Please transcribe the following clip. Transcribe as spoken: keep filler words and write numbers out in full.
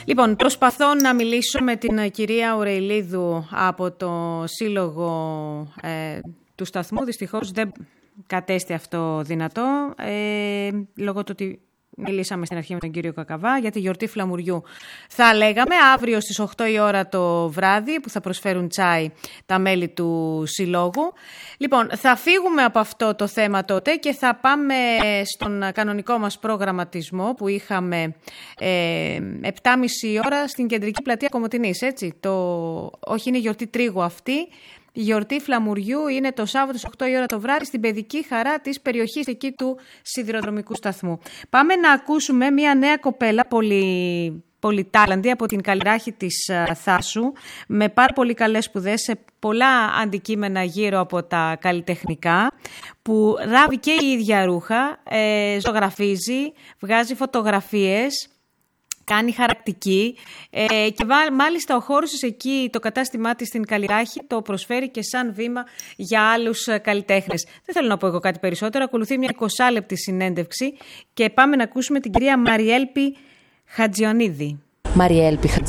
Λοιπόν, προσπαθώ να μιλήσω με την κυρία Ουρεηλίδου από το Σύλλογο ε, του Σταθμού. Δυστυχώς δεν κατέστη αυτό δυνατό, ε, λόγω του ότι μιλήσαμε στην αρχή με τον κύριο Κακαβά για τη γιορτή Φλαμουριού. Θα λέγαμε αύριο στις οκτώ η ώρα το βράδυ που θα προσφέρουν τσάι τα μέλη του Συλλόγου. Λοιπόν, θα φύγουμε από αυτό το θέμα τότε και θα πάμε στον κανονικό μας προγραμματισμό που είχαμε ε, επτά και μισή ώρα στην κεντρική πλατεία Κομοτηνής, έτσι. Το, όχι, είναι γιορτή Τρίγου αυτή. Η γιορτή Φλαμουριού είναι το Σάββατο στις οκτώ η ώρα το βράδυ στην παιδική χαρά της περιοχής εκεί του σιδηροδρομικού σταθμού. Πάμε να ακούσουμε μια νέα κοπέλα πολύ, πολύ τάλαντη από την Καλλιράχη της Θάσου, με πάρα πολύ καλές σπουδές σε πολλά αντικείμενα γύρω από τα καλλιτεχνικά, που ράβει και η ίδια ρούχα, ε, ζωγραφίζει, βγάζει φωτογραφίες, κάνει χαρακτική ε, και μάλιστα ο χώρος της εκεί, το κατάστημά της στην Καλλιράχη, το προσφέρει και σαν βήμα για άλλους καλλιτέχνες. Δεν θέλω να πω εγώ κάτι περισσότερο, ακολουθεί μια εικοσάλεπτη συνέντευξη και πάμε να ακούσουμε την κυρία Μαριέλπη Χατζιονίδη. Μαριέλπη